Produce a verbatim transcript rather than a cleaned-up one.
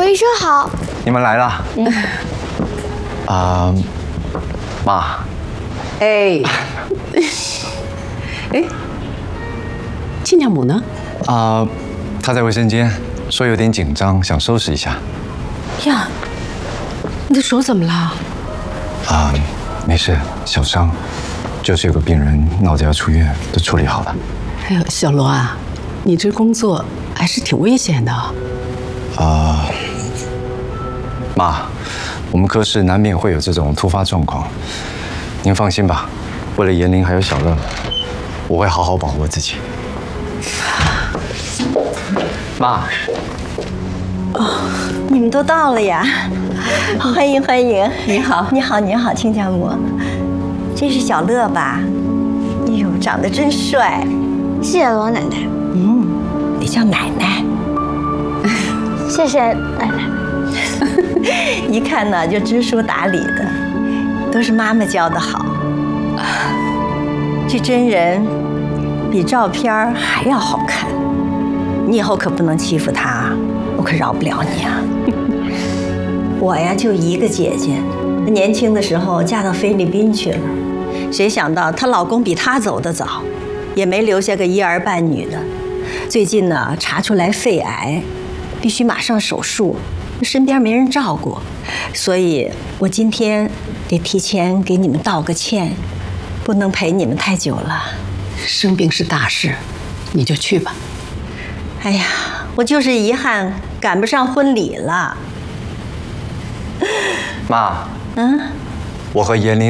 医生好。 你们来了。嗯。啊，妈。 哎。哎，亲家母呢？ 啊，她在卫生间，说有点紧张，想收拾一下。 呀，你的手怎么了？ 啊，没事，小伤，就是有个病人闹着要出院，都处理好了。 哎呦，小罗啊，你这工作还是挺危险的。 啊，妈，我们科室难免会有这种突发状况，您放心吧，为了严玲还有小乐，我会好好保护我自己。妈。 哦，你们都到了呀！欢迎欢迎，你好，你好，你好，亲家母，这是小乐吧？哎呦，长得真帅！ 谢谢罗奶奶。 嗯，得叫奶奶。 谢谢奶奶。 一看呢就知书达理的，都是妈妈教的好。这真人比照片还要好看，你以后可不能欺负他，我可饶不了你啊！我呀就一个姐姐，年轻的时候嫁到菲律宾去了，谁想到她老公比她走得早，也没留下个一儿半女的。最近呢查出来肺癌，必须马上手术，身边没人照顾，所以我今天得提前给你们道个歉，不能陪你们太久了。 生病是大事，你就去吧。 哎呀，我就是遗憾赶不上婚礼了。 妈。 嗯， 我和严玲